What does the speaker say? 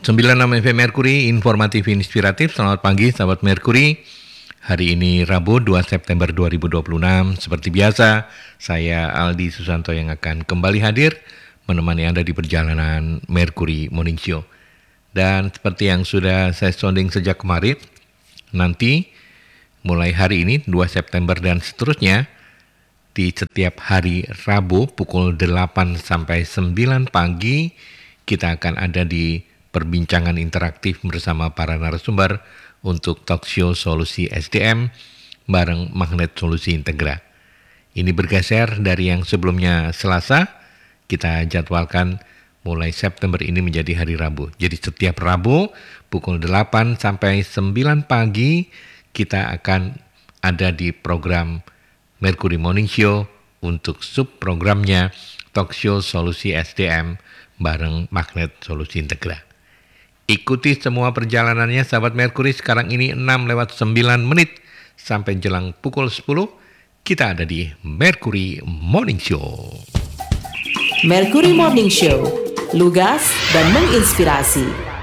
96 FM Merkuri, informatif inspiratif. Selamat pagi sahabat Merkuri. Hari ini Rabu 2 September 2026. Seperti biasa, saya Aldi Susanto yang akan kembali hadir menemani Anda di perjalanan Merkuri Morning Show. Dan seperti yang sudah saya sounding sejak kemarin, nanti mulai hari ini 2 September dan seterusnya, di setiap hari Rabu pukul 8 sampai 9 pagi, kita akan ada di perbincangan interaktif bersama para narasumber untuk talk show Solusi SDM bareng Magnet Solusi Integra. Ini bergeser dari yang sebelumnya Selasa, kita jadwalkan mulai September ini menjadi hari Rabu. Jadi setiap Rabu pukul 8 sampai 9 pagi kita akan ada di program Merkuri Morning Show untuk sub-programnya talk show Solusi SDM bareng Magnet Solusi Integra. Ikuti semua perjalanannya sahabat Merkuri. Sekarang ini 6:09 sampai jelang pukul 10 kita ada di Merkuri Morning Show. Merkuri Morning Show, lugas dan menginspirasi.